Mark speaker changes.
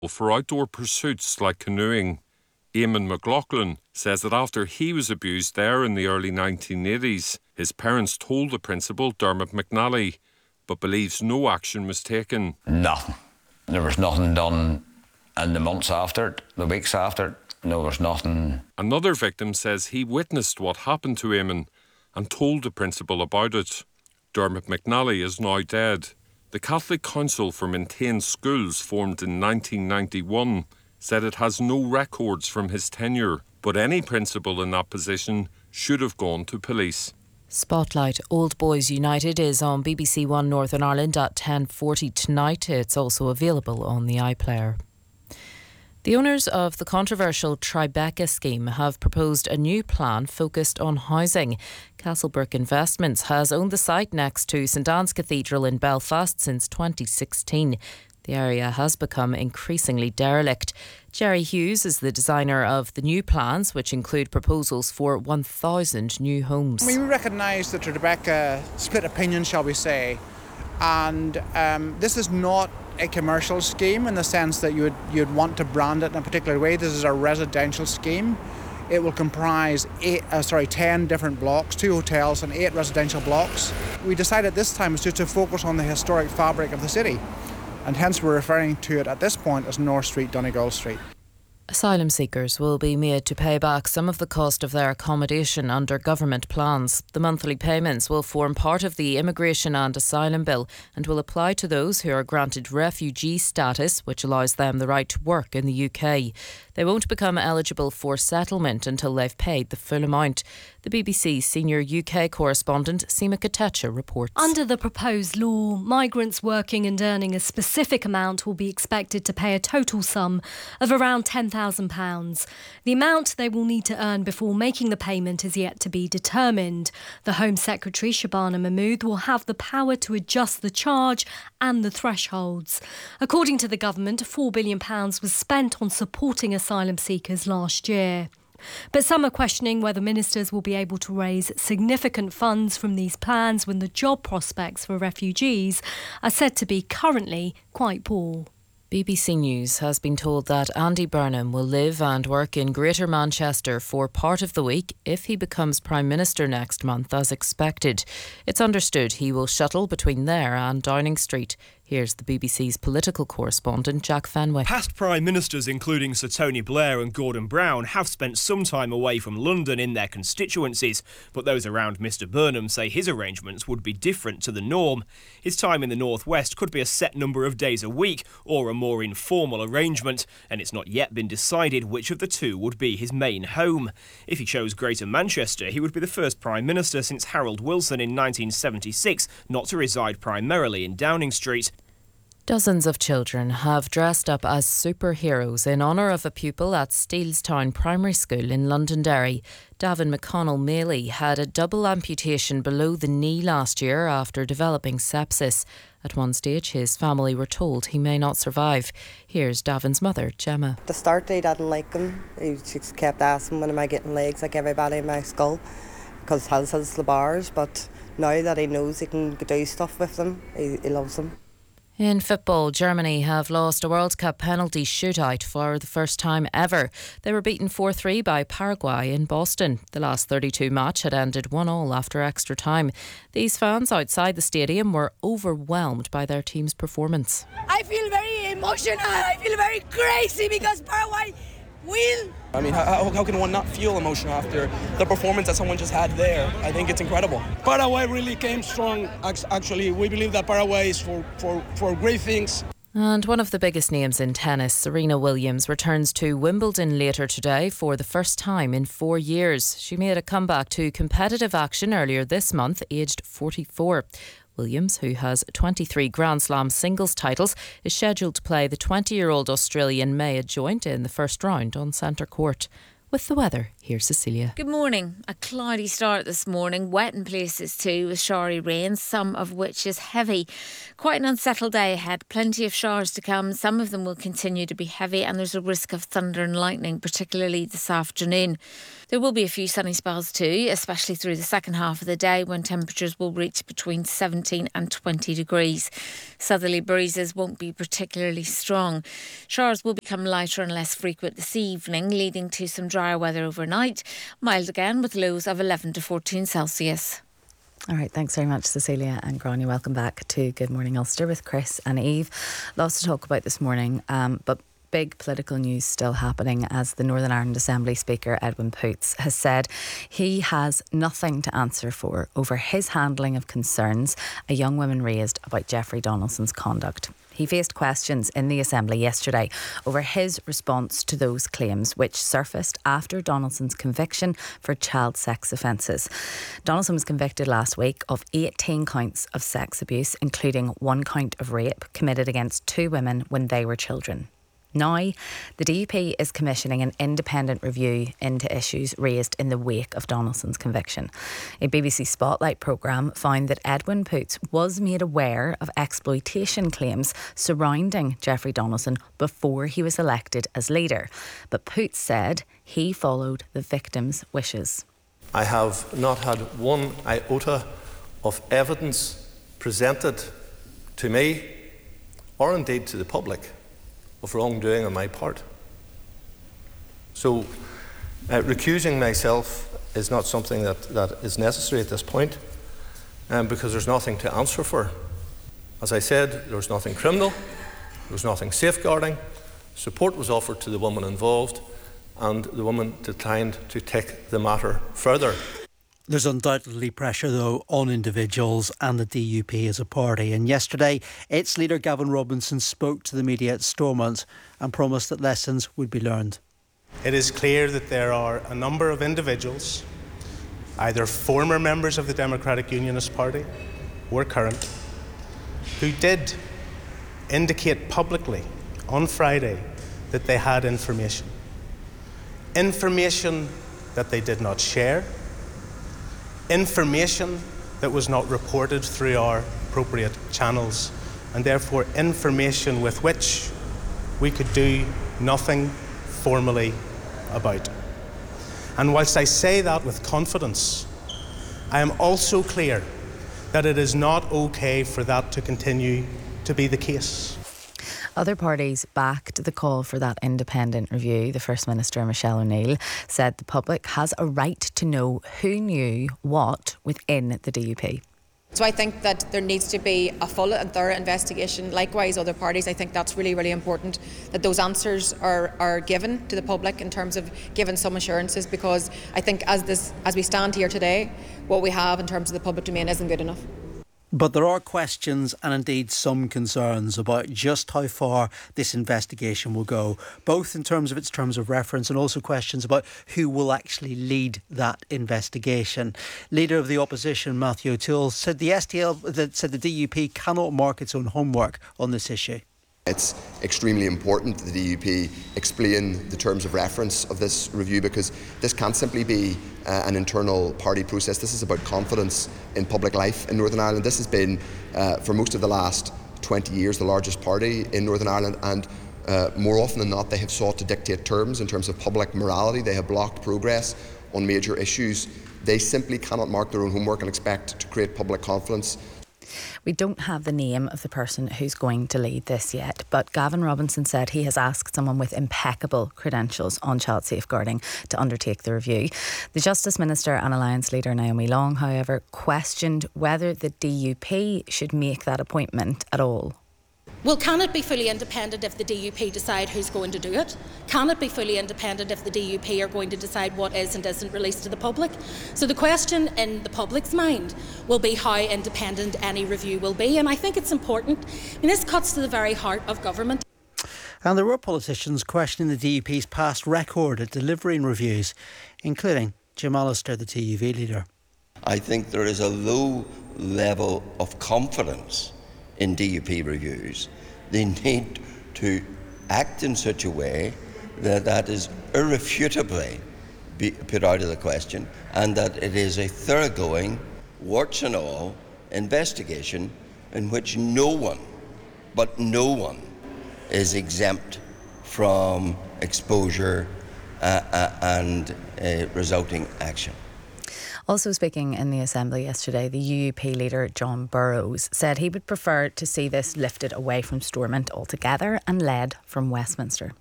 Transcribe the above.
Speaker 1: for outdoor pursuits like canoeing. Eamon McLaughlin says that after he was abused there in the early 1980s, his parents told the principal, Dermot McNally, but believes no action was taken.
Speaker 2: Nothing. There was nothing done in the months after it, the weeks after it. There was nothing.
Speaker 1: Another victim says he witnessed what happened to Eamon and told the principal about it. Dermot McNally is now dead. The Catholic Council for Maintained Schools, formed in 1991, said it has no records from his tenure, but any principal in that position should have gone to police.
Speaker 3: Spotlight Old Boys United is on BBC One Northern Ireland at 10:40 tonight. It's also available on the iPlayer. The owners of the controversial Tribeca scheme have proposed a new plan focused on housing. Castlebrook Investments has owned the site next to St Anne's Cathedral in Belfast since 2016. The area has become increasingly derelict. Jerry Hughes is the designer of the new plans, which include proposals for 1,000 new homes.
Speaker 4: We recognise the Tribeca split opinion, shall we say, and this is not a commercial scheme in the sense that you'd want to brand it in a particular way. This is a residential scheme. It will comprise 10 different blocks, 2 hotels and 8 residential blocks. We decided this time was just to focus on the historic fabric of the city, and hence we're referring to it at this point as North Street, Donegal Street.
Speaker 3: Asylum seekers will be made to pay back some of the cost of their accommodation under government plans. The monthly payments will form part of the Immigration and Asylum Bill and will apply to those who are granted refugee status, which allows them the right to work in the UK. They won't become eligible for settlement until they've paid the full amount. The BBC senior UK correspondent Seema Katecha reports.
Speaker 5: Under the proposed law, migrants working and earning a specific amount will be expected to pay a total sum of around £10,000. The amount they will need to earn before making the payment is yet to be determined. The Home Secretary, Shabana Mahmood, will have the power to adjust the charge and the thresholds. According to the government, £4 billion was spent on supporting asylum seekers last year. But some are questioning whether ministers will be able to raise significant funds from these plans when the job prospects for refugees are said to be currently quite poor.
Speaker 3: BBC News has been told that Andy Burnham will live and work in Greater Manchester for part of the week if he becomes Prime Minister next month as expected. It's understood he will shuttle between there and Downing Street. Here's the BBC's political correspondent, Jack Fenwick.
Speaker 6: Past Prime Ministers, including Sir Tony Blair and Gordon Brown, have spent some time away from London in their constituencies, but those around Mr Burnham say his arrangements would be different to the norm. His time in the North West could be a set number of days a week or a more informal arrangement, and it's not yet been decided which of the two would be his main home. If he chose Greater Manchester, he would be the first Prime Minister since Harold Wilson in 1976 not to reside primarily in Downing Street.
Speaker 3: Dozens of children have dressed up as superheroes in honour of a pupil at Steelstown Primary School in Londonderry. Davin McConnell-Maley had a double amputation below the knee last year after developing sepsis. At one stage, his family were told he may not survive. Here's Davin's mother, Gemma.
Speaker 7: At the start, they didn't like him. He just kept asking, when am I getting legs like everybody in my school? Because his has the bars, but now that he knows he can do stuff with them, he loves them.
Speaker 3: In football, Germany have lost a World Cup penalty shootout for the first time ever. They were beaten 4-3 by Paraguay in Boston. The last 32 match had ended 1-1 after extra time. These fans outside the stadium were overwhelmed by their team's performance.
Speaker 8: I feel very emotional. I feel very crazy because Paraguay will.
Speaker 9: I mean, how can one not feel emotion after the performance that someone just had there? I think it's incredible.
Speaker 10: Paraguay really came strong. Actually, we believe that Paraguay is for great things.
Speaker 3: And one of the biggest names in tennis, Serena Williams, returns to Wimbledon later today for the first time in 4 years. She made a comeback to competitive action earlier this month, aged 44. Williams, who has 23 Grand Slam singles titles, is scheduled to play the 20-year-old Australian Maya Joint in the first round on centre court. With the weather, here's Cecilia.
Speaker 11: Good morning. A cloudy start this morning, wet in places too, with showery rain, some of which is heavy. Quite an unsettled day ahead, plenty of showers to come. Some of them will continue to be heavy, and there's a risk of thunder and lightning, particularly this afternoon. There will be a few sunny spells too, especially through the second half of the day when temperatures will reach between 17 and 20 degrees. Southerly breezes won't be particularly strong. Showers will become lighter and less frequent this evening, leading to some drier weather overnight. Mild again with lows of 11 to 14 Celsius.
Speaker 3: All right, thanks very much, Cecilia and Grania. Welcome back to Good Morning Ulster with Chris and Eve. Lots to talk about this morning, but big political news still happening as the Northern Ireland Assembly Speaker Edwin Poots has said he has nothing to answer for over his handling of concerns a young woman raised about Jeffrey Donaldson's conduct. He faced questions in the Assembly yesterday over his response to those claims, which surfaced after Donaldson's conviction for child sex offences. Donaldson was convicted last week of 18 counts of sex abuse, including 1 count of rape committed against 2 women when they were children. Now, the DUP is commissioning an independent review into issues raised in the wake of Donaldson's conviction. A BBC Spotlight programme found that Edwin Poots was made aware of exploitation claims surrounding Jeffrey Donaldson before he was elected as leader. But Poots said he followed the victim's wishes.
Speaker 12: I have not had one iota of evidence presented to me, or indeed to the public, of wrongdoing on my part. So recusing myself is not something that is necessary at this point, because there's nothing to answer for. As I said, there was nothing criminal, there was nothing safeguarding. Support was offered to the woman involved, and the woman declined to take the matter further.
Speaker 13: There's undoubtedly pressure, though, on individuals and the DUP as a party. And yesterday, its leader, Gavin Robinson, spoke to the media at Stormont and promised that lessons would be learned.
Speaker 14: It is clear that there are a number of individuals, either former members of the Democratic Unionist Party or current, who did indicate publicly on Friday that they had information. Information that they did not share. Information that was not reported through our appropriate channels, and therefore information with which we could do nothing formally about. And whilst I say that with confidence, I am also clear that it is not okay for that to continue to be the case.
Speaker 3: Other parties backed the call for that independent review. The First Minister, Michelle O'Neill, said the public has a right to know who knew what within the DUP.
Speaker 15: So I think that there needs to be a full and thorough investigation. Likewise, other parties, I think that's really, really important that those answers are given to the public in terms of giving some assurances, because I think as we stand here today, what we have in terms of the public domain isn't good enough.
Speaker 13: But there are questions and indeed some concerns about just how far this investigation will go, both in terms of its terms of reference and also questions about who will actually lead that investigation. Leader of the opposition, Matthew O'Toole, said the DUP cannot mark its own homework on this issue.
Speaker 16: It's extremely important that the DUP explain the terms of reference of this review, because this can't simply be an internal party process. This is about confidence in public life in Northern Ireland. This has been, for most of the last 20 years, the largest party in Northern Ireland, and more often than not, they have sought to dictate terms in terms of public morality. They have blocked progress on major issues. They simply cannot mark their own homework and expect to create public confidence.
Speaker 3: We don't have the name of the person who's going to lead this yet, but Gavin Robinson said he has asked someone with impeccable credentials on child safeguarding to undertake the review. The Justice Minister and Alliance leader Naomi Long, however, questioned whether the DUP should make that appointment at all.
Speaker 17: Well, can it be fully independent if the DUP decide who's going to do it? Can it be fully independent if the DUP are going to decide what is and isn't released to the public? So the question in the public's mind will be how independent any review will be, and I think it's important. I mean, this cuts to the very heart of government.
Speaker 13: And there were politicians questioning the DUP's past record at delivering reviews, including Jim Allister, the TUV leader.
Speaker 18: I think there is a low level of confidence in DUP reviews. They need to act in such a way that is irrefutably be put out of the question, and that it is a thoroughgoing, warts and all, investigation in which no one is exempt from exposure and resulting action.
Speaker 19: Also speaking in the Assembly yesterday, the UUP leader John Burrows said he would prefer to see this lifted away from Stormont altogether and led from Westminster.